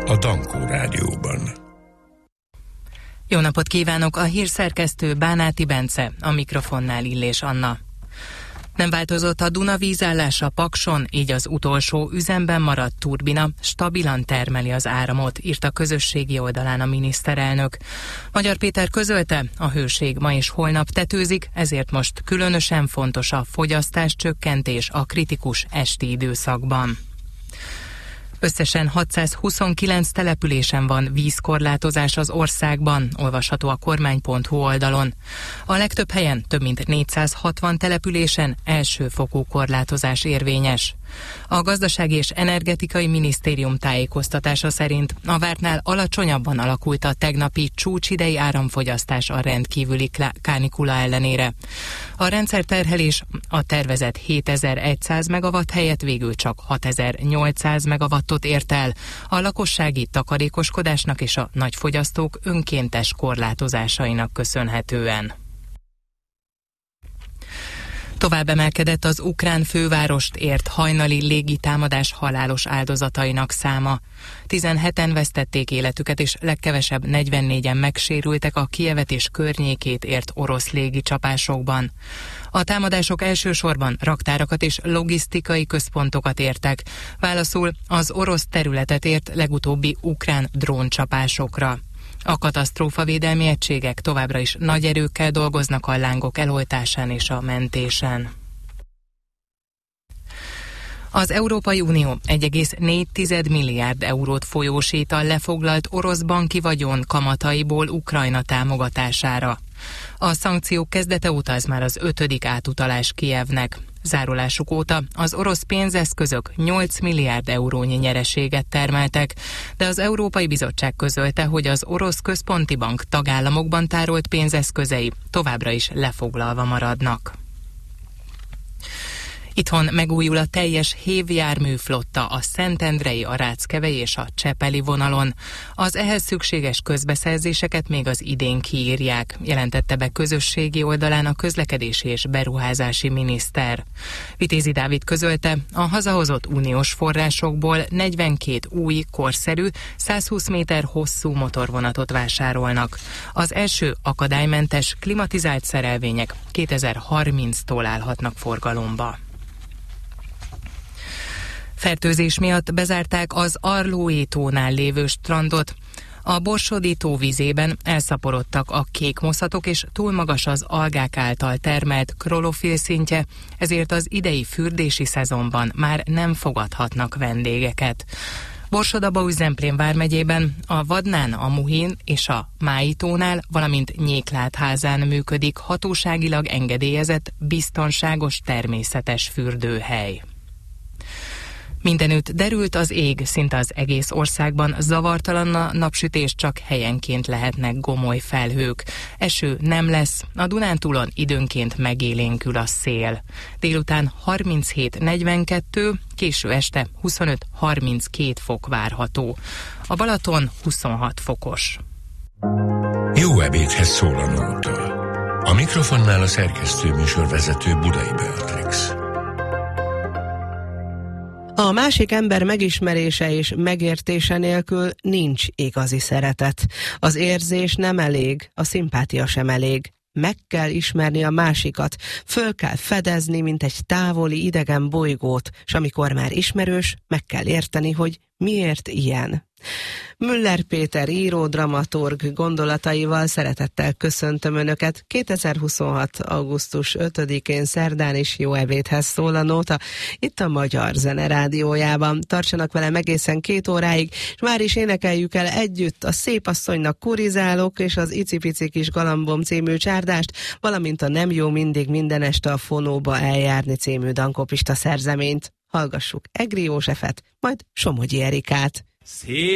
a Dankó Rádióban. Jó napot kívánok, a hírszerkesztő Bánáti Bence, a mikrofonnál Illés Anna. Nem változott a Duna vízállása Pakson, így az utolsó üzemben maradt turbina stabilan termeli az áramot, írt a közösségi oldalán a miniszterelnök. Magyar Péter közölte, a hőség ma és holnap tetőzik, ezért most különösen fontos a fogyasztás csökkentés a kritikus esti időszakban. Összesen 629 településen van vízkorlátozás az országban, olvasható a kormány.hu oldalon. A legtöbb helyen, több mint 460 településen elsőfokú korlátozás érvényes. A Gazdasági és Energetikai Minisztérium tájékoztatása szerint a vártnál alacsonyabban alakult a tegnapi csúcsidei áramfogyasztás a rendkívüli kánikula ellenére. A rendszerterhelés a tervezett 7100 megawatt helyett végül csak 6800 megawattot ért el, a lakossági takarékoskodásnak és a nagyfogyasztók önkéntes korlátozásainak köszönhetően. Tovább emelkedett az ukrán fővárost ért hajnali légitámadás halálos áldozatainak száma. 17-en vesztették életüket, és legkevesebb 44-en megsérültek a Kijevet és környékét ért orosz légicsapásokban. A támadások elsősorban raktárakat és logisztikai központokat értek, válaszul az orosz területet ért legutóbbi ukrán dróncsapásokra. A katasztrófavédelmi egységek továbbra is nagy erőkkel dolgoznak a lángok eloltásán és a mentésen. Az Európai Unió 1,4 milliárd eurót folyósít a lefoglalt orosz banki vagyon kamataiból Ukrajna támogatására. A szankciók kezdete óta ez már az 5. átutalás Kijevnek. Zárulásuk óta az orosz pénzeszközök 8 milliárd eurónyi nyereséget termeltek, de az Európai Bizottság közölte, hogy az orosz központi bank tagállamokban tárolt pénzeszközei továbbra is lefoglalva maradnak. Itthon megújul a teljes hévjárműflotta a Szentendrei, a Ráckevei és a Csepeli vonalon. Az ehhez szükséges közbeszerzéseket még az idén kiírják, jelentette be közösségi oldalán a közlekedési és beruházási miniszter. Vitézi Dávid közölte, a hazahozott uniós forrásokból 42 új, korszerű, 120 méter hosszú motorvonatot vásárolnak. Az első akadálymentes, klimatizált szerelvények 2030-tól állhatnak forgalomba. Fertőzés miatt bezárták az Arlói tónál lévő strandot. A Borsodi tó vízében elszaporodtak a kékmoszatok, és túl magas az algák által termelt klorofil szintje, ezért az idei fürdési szezonban már nem fogadhatnak vendégeket. Borsod-Abaúj-Zemplén vármegyében a Vadnán, a Muhin és a Mái tónál, valamint Nyéklátházán működik hatóságilag engedélyezett, biztonságos természetes fürdőhely. Mindenütt derült az ég, szinte az egész országban zavartalan a napsütés, csak helyenként lehetnek gomoly felhők. Eső nem lesz, a Dunántúlon időnként megélénkül a szél. Délután 37-42, késő este 25-32 fok várható. A Balaton 26 fokos. Jó ebédhez szól a nóta. A mikrofonnál a szerkesztő műsorvezető Budai Beatrix. A másik ember megismerése és megértése nélkül nincs igazi szeretet. Az érzés nem elég, a szimpátia sem elég. Meg kell ismerni a másikat, föl kell fedezni, mint egy távoli idegen bolygót, s amikor már ismerős, meg kell érteni, hogy miért ilyen. Müller Péter író, dramaturg gondolataival szeretettel köszöntöm Önöket. 2026. augusztus 5-én szerdán is jó ebédhez szól a nóta, itt a Magyar Zene Rádiójában. Tartsanak velem egészen 2 óráig, és már is énekeljük el együtt a Szép asszonynak kurizálok és az Icipici kis galambom című csárdást, valamint a Nem jó mindig minden este a fonóba eljárni című dankopista szerzeményt. Hallgassuk Egri Józsefet, majd Somogyi Erikát. Szép